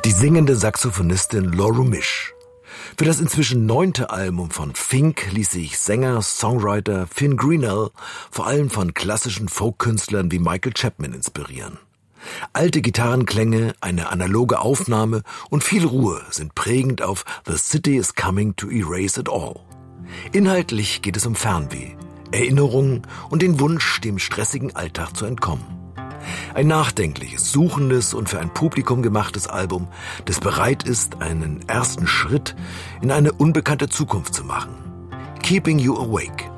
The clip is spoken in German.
Die singende Saxophonistin Laura Misch. Für das inzwischen 9. Album von Fink ließ sich Sänger-Songwriter Finn Greenell vor allem von klassischen Folkkünstlern wie Michael Chapman inspirieren. Alte Gitarrenklänge, eine analoge Aufnahme und viel Ruhe sind prägend auf The City is Coming to Erase It All. Inhaltlich geht es um Fernweh, Erinnerungen und den Wunsch, dem stressigen Alltag zu entkommen. Ein nachdenkliches, suchendes und für ein Publikum gemachtes Album, das bereit ist, einen ersten Schritt in eine unbekannte Zukunft zu machen. Keeping You Awake.